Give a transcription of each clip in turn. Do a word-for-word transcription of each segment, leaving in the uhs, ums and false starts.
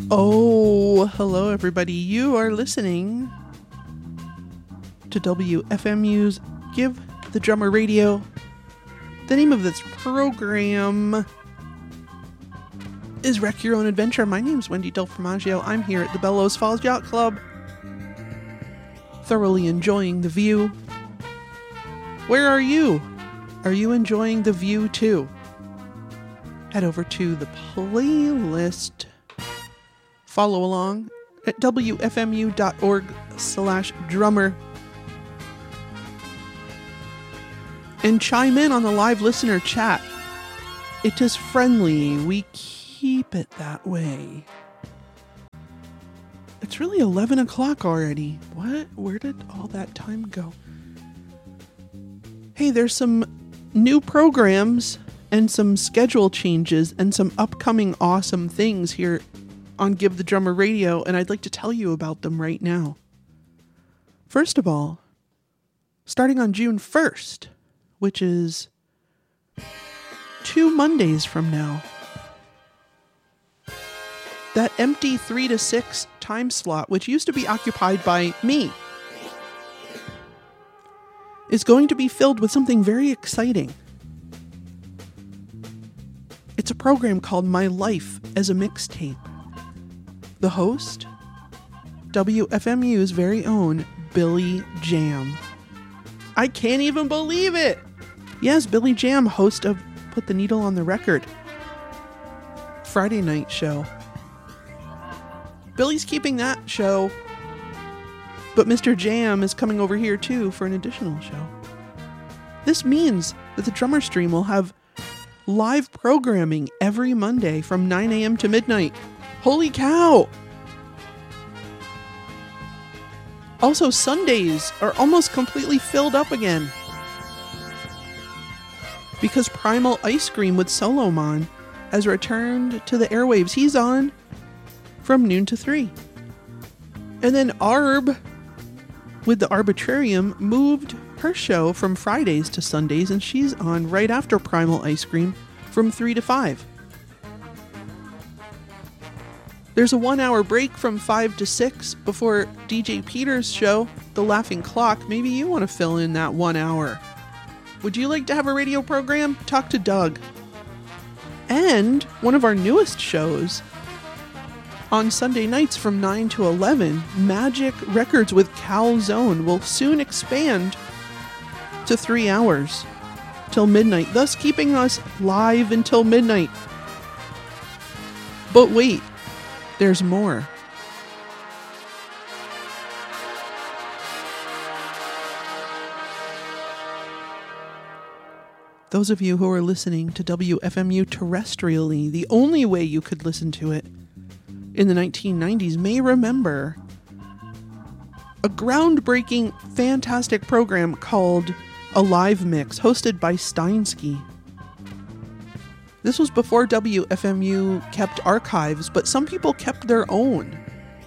Oh, hello everybody. You are listening to W F M U's Give the Drummer Radio. The name of this program is Wreck Your Own Adventure. My name's Wendy Del Formaggio. I'm here at the Bellows Falls Yacht Club, thoroughly enjoying the view. Where are you? Are you enjoying the view too? Head over to the playlist. Follow along at W F M U dot org slash drummer. And chime in on the live listener chat. It is friendly. We keep it that way. It's really eleven o'clock already. What? Where did all that time go? Hey, there's some new programs and some schedule changes and some upcoming awesome things here on Give the Drummer Radio, and I'd like to tell you about them right now. First of all, starting on June first, which is two Mondays from now, that empty three to six time slot, which used to be occupied by me, is going to be filled with something very exciting. It's a program called My Life as a Mixtape. The host, W F M U's very own Billy Jam. I can't even believe it! Yes, Billy Jam, host of Put the Needle on the Record Friday night show. Billy's keeping that show, but Mister Jam is coming over here too for an additional show. This means that the Drummer Stream will have live programming every Monday from nine a.m. to midnight. Holy cow! Also, Sundays are almost completely filled up again, because Primal Ice Cream with Solomon has returned to the airwaves. He's on from noon to three. And then Arb with the Arbitrarium moved her show from Fridays to Sundays, and she's on right after Primal Ice Cream from three to five. There's a one-hour break from five to six before D J Peter's show, The Laughing Clock. Maybe you want to fill in that one hour. Would you like to have a radio program? Talk to Doug. And one of our newest shows, on Sunday nights from nine to eleven, Magic Records with Calzone will soon expand to three hours till midnight, thus keeping us live until midnight. But wait, there's more. Those of you who are listening to W F M U terrestrially, the only way you could listen to it in the nineteen nineties, may remember a groundbreaking, fantastic program called A Live Mix, hosted by Steinsky. This was before W F M U kept archives, but some people kept their own.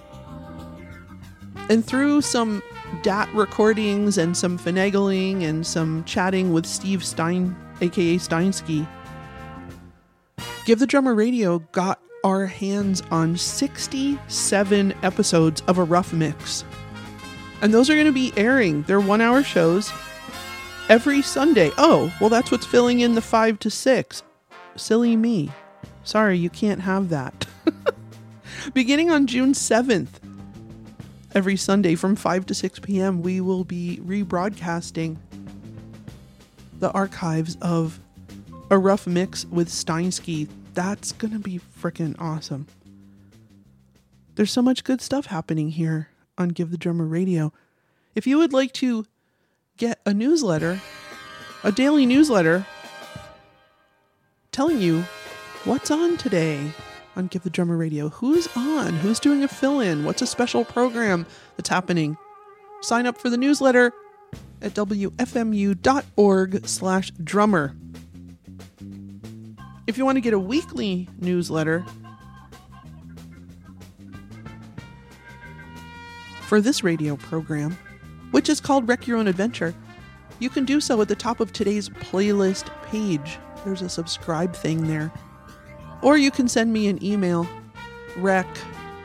And through some D A T recordings and some finagling and some chatting with Steve Stein, aka Steinsky, Give the Drummer Radio got our hands on sixty-seven episodes of a rough mix. And those are going to be airing. They're one-hour shows every Sunday. Oh, well, that's what's filling in the five to six. Silly me. Sorry, you can't have that. Beginning on June seventh, every Sunday from five to six p.m., we will be rebroadcasting the archives of A Rough Mix with Steinsky. That's going to be freaking awesome. There's so much good stuff happening here on Give the Drummer Radio. If you would like to get a newsletter, a daily newsletter, telling you what's on today on Give the Drummer Radio, who's on, who's doing a fill-in, what's a special program that's happening, sign up for the newsletter at W F M U dot org slash drummer. If you want to get a weekly newsletter for this radio program, which is called Wreck Your Own Adventure, you can do so at the top of today's playlist page. There's a subscribe thing there. Or you can send me an email, rec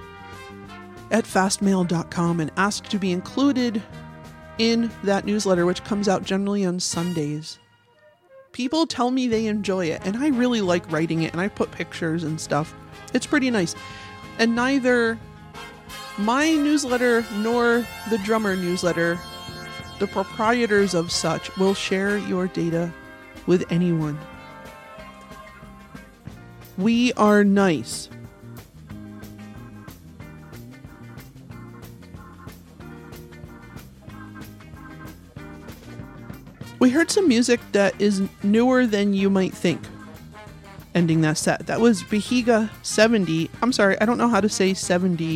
at fastmail dot com and ask to be included in that newsletter, which comes out generally on Sundays. People tell me they enjoy it, and I really like writing it, and I put pictures and stuff. It's pretty nice. And neither my newsletter nor the drummer newsletter, the proprietors of such, will share your data with anyone. We are nice. We heard some music that is newer than you might think. Ending that set. That was Behiga seventy. I'm sorry, I don't know how to say seventy